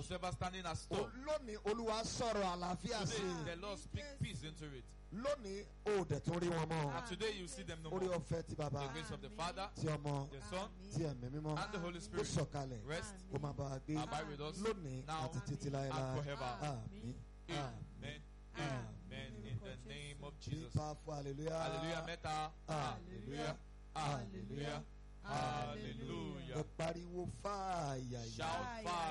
Whatsoever standing as store. Lónìí Olúwa sọ̀rọ̀ àlàáfíà sí Today, i. the Lord speak peace into it. Lónìí o dẹ̀ tún rí wọn mọ́. And today you see them no Orí more. ọ̀fẹ́ ti bàbá, The grace of the Father, ti ọmọ, the Son, ti ẹ̀mí mímọ́. and the Holy Ó Spirit sọ̀kalẹ̀. rest, Ó máa bá wa gbé abide with us lónìí now àti títí and láéláé. forever. Àmín. Amen. Amen. In the name of Jesus. Powerful hallelujah. Hallelujah. Meta. Hallelujah. Hallelujah. Hallelujah. Ẹ pariwo fàyà yà. Shout fire.